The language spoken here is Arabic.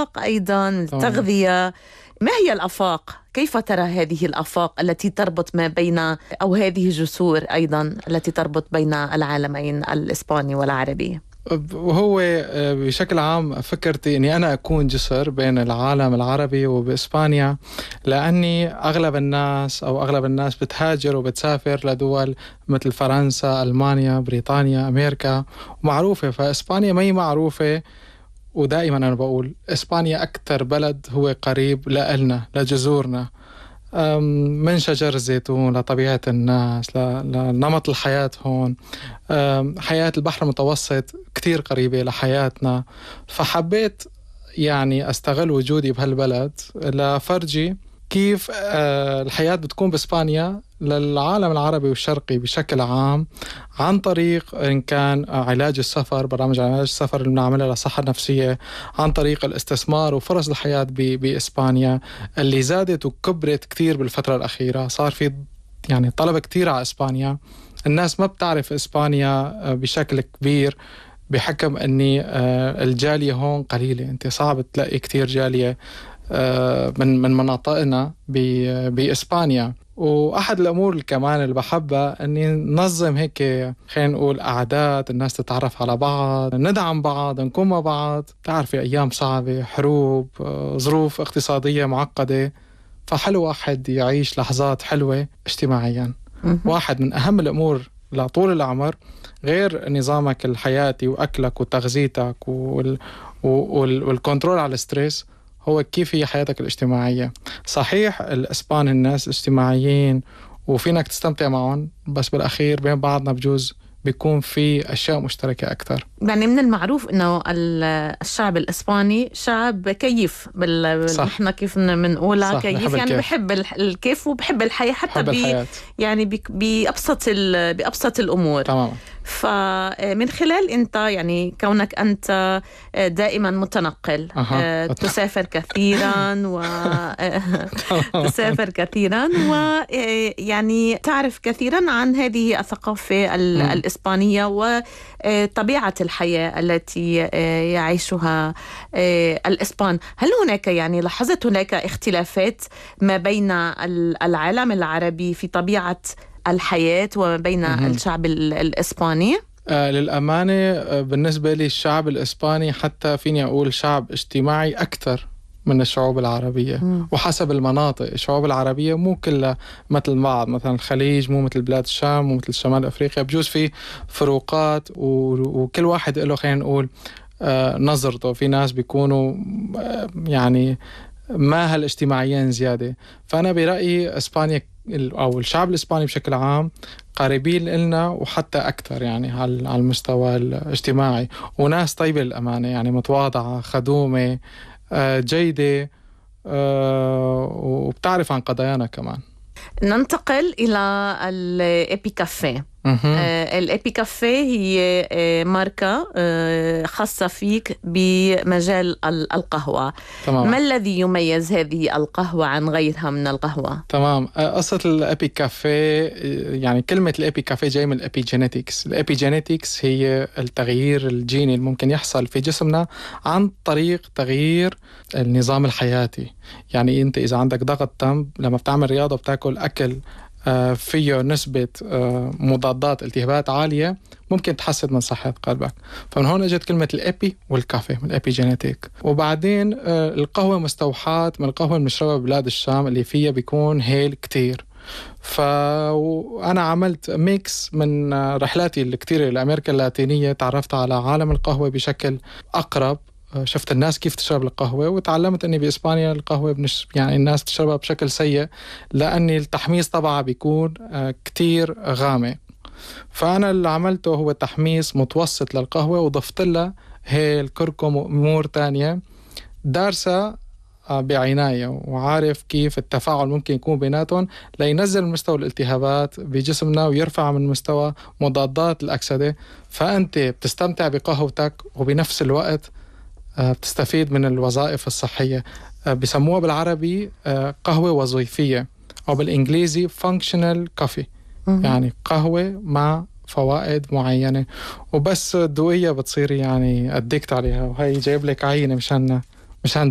الآفاق أيضا، التغذية. ما هي الآفاق؟ كيف ترى هذه الآفاق التي تربط ما بين، أو هذه الجسور أيضا التي تربط بين العالمين الإسباني والعربي؟ وهو بشكل عام فكرتي أني أنا أكون جسر بين العالم العربي وبإسبانيا، لأني أغلب الناس بتهاجر وبتسافر لدول مثل فرنسا، ألمانيا، بريطانيا، أمريكا معروفة. فإسبانيا ما هي معروفة، ودائما أنا بقول إسبانيا أكثر بلد هو قريب لنا، لجذورنا، من شجر الزيتون لطبيعة الناس لنمط الحياة هون. حياة البحر المتوسط كتير قريبة لحياتنا. فحبيت يعني أستغل وجودي بهالبلد لفرجي كيف الحياة بتكون بإسبانيا للعالم العربي والشرقي بشكل عام، عن طريق إن كان علاج السفر، برامج علاج السفر اللي بنعملها للصحة النفسية، عن طريق الاستثمار وفرص الحياة بإسبانيا اللي زادت وكبرت كتير بالفترة الأخيرة. صار في يعني طلب كتير على إسبانيا. الناس ما بتعرف إسبانيا بشكل كبير بحكم أني الجالية هون قليلة. أنت صعب تلاقي كتير جالية من مناطقنا بإسبانيا. وأحد الأمور كمان اللي بحبها أني ننظم هيك، خلينا نقول قعدات الناس تتعرف على بعض، ندعم بعض، نكون مع بعض. تعرفي أيام صعبة، حروب، ظروف اقتصادية معقدة، فحلو واحد يعيش لحظات حلوة اجتماعيا. واحد من أهم الأمور لطول العمر غير نظامك الحياتي وأكلك وتغذيتك والكنترول على الستريس هو كيف هي حياتك الاجتماعية. صحيح الإسبان الناس اجتماعيين وفينك تستمتع معهم، بس بالأخير بين بعضنا بجوز بيكون في أشياء مشتركة أكتر. يعني من المعروف إنه الشعب الإسباني شعب كيف نحن كيف بنقولها كيف، يعني بحب الكيف وبحب الحياة حتى يعني بأبسط الأمور. تمام. فمن خلال أنت يعني كونك أنت دائما متنقل، تسافر كثيرا تسافر كثيرا ويعني تعرف كثيرا عن هذه الثقافة الإسبانية وطبيعة الحياة التي يعيشها الإسبان. هل هناك يعني لاحظت هناك اختلافات ما بين العالم العربي في طبيعة الحياة وما بين الشعب الإسباني؟ للأمانة بالنسبة لي الشعب الإسباني حتى فيني أقول شعب اجتماعي أكثر من الشعوب العربية. وحسب المناطق، الشعوب العربية مو كلها مثل بعض، مثلا الخليج مو مثل بلاد الشام، مو مثل شمال أفريقيا، بجوز في فروقات وكل واحد له خلينا نقول نظرته. في ناس بيكونوا يعني ما هالاجتماعيين زيادة. فأنا برأيي إسبانيا أو الشعب الإسباني بشكل عام قريبين لنا وحتى أكثر يعني على المستوى الاجتماعي، وناس طيبة للأمانة، يعني متواضعة، خدومة، جيدة، وبتعرف عن قضايانا كمان. ننتقل إلى الإيبي كافيه. الإيبي كافيه هي ماركة خاصة فيك بمجال القهوة. تمام. ما الذي يميز هذه القهوة عن غيرها من القهوة؟ تمام. قصة الإيبي كافيه، يعني كلمة الإيبي كافيه جاي من الإيبي جينيتكس. الإيبي جينيتكس هي التغيير الجيني اللي ممكن يحصل في جسمنا عن طريق تغيير النظام الحياتي. يعني أنت إذا عندك ضغط دم، لما بتعمل رياضة بتاكل أكل فيه نسبة مضادات التهابات عالية، ممكن تحسن من صحة قلبك. فمن هون اجت كلمة الإيبي والكافيه من الإيبي جينيتيك. وبعدين القهوة مستوحاة من القهوة المشروبة ببلاد الشام اللي فيها بيكون هيل كتير. فأنا عملت ميكس من رحلاتي الكتيرة لأمريكا اللاتينية، تعرفت على عالم القهوة بشكل أقرب، شفت الناس كيف تشرب القهوة، وتعلمت أني بإسبانيا القهوة يعني الناس تشربها بشكل سيء لأني التحميص طبعا بيكون كتير غامق. فأنا اللي عملته هو تحميص متوسط للقهوة، وضفت لها هيل، كركم وأمور تانية دارسة بعناية، وعارف كيف التفاعل ممكن يكون بيناتهم لينزل مستوى الالتهابات بجسمنا ويرفع من مستوى مضادات الأكسدة. فأنت بتستمتع بقهوتك وبنفس الوقت بتستفيد من الوظائف الصحية. بسموها بالعربي قهوة وظيفية، أو بالإنجليزي functional coffee، يعني قهوة مع فوائد معينة. وبس دوقية بتصير يعني أدكت عليها. وهي جايب لك عينة مشان